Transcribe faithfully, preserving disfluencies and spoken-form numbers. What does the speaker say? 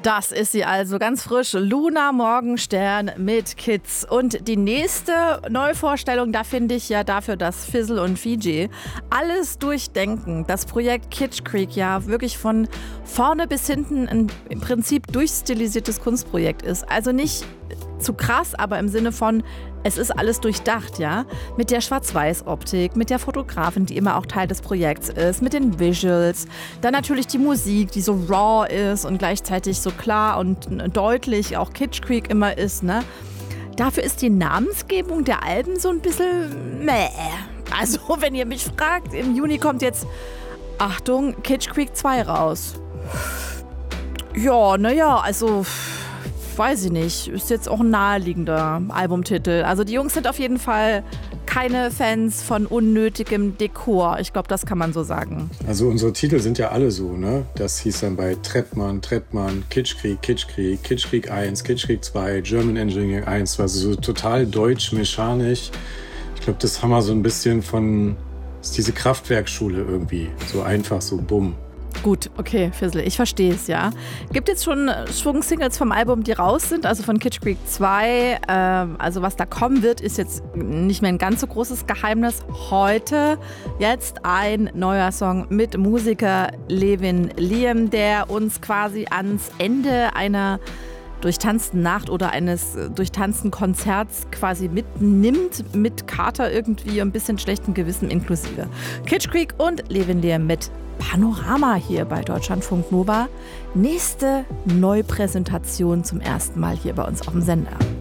Das ist sie also, ganz frisch. Luna Morgenstern mit Kids. Und die nächste Neuvorstellung, da finde ich ja dafür, dass Fizzle und Fiji alles durchdenken. Das Projekt Kitsch Creek ja wirklich von vorne bis hinten ein im Prinzip durchstilisiertes Kunstprojekt ist. Also nicht zu krass, aber im Sinne von, es ist alles durchdacht, ja. Mit der Schwarz-Weiß-Optik, mit der Fotografin, die immer auch Teil des Projekts ist, mit den Visuals, dann natürlich die Musik, die so raw ist und gleichzeitig so klar und deutlich auch Kitsch Creek immer ist, ne. Dafür ist die Namensgebung der Alben so ein bisschen meh. Also, wenn ihr mich fragt, im Juni kommt jetzt, Achtung, Kitsch Creek zwei raus. Ja, naja, also weiß ich nicht, ist jetzt auch ein naheliegender Albumtitel. Also die Jungs sind auf jeden Fall keine Fans von unnötigem Dekor. Ich glaube, das kann man so sagen. Also unsere Titel sind ja alle so, ne? Das hieß dann bei Trettmann, Trettmann, Kitschkrieg, Kitschkrieg, Kitschkrieg eins, Kitschkrieg zwei, German Engineering eins, also so total deutsch, mechanisch. Ich glaube, das haben wir so ein bisschen von, das ist diese Kraftwerkschule irgendwie, so einfach, so bumm. Gut, okay, Fizzle, ich verstehe es, ja. Gibt jetzt schon Schwung-Singles vom Album, die raus sind, also von Kitsch Creek zwei. Ähm, also was da kommen wird, ist jetzt nicht mehr ein ganz so großes Geheimnis. Heute jetzt ein neuer Song mit Musiker Levin Liam, der uns quasi ans Ende einer durchtanzten Nacht oder eines durchtanzten Konzerts quasi mitnimmt, mit Kater irgendwie und ein bisschen schlechtem Gewissen inklusive. Kitsch Creek und Levin Liam mit Panorama hier bei Deutschlandfunk Nova. Nächste Neupräsentation zum ersten Mal hier bei uns auf dem Sender.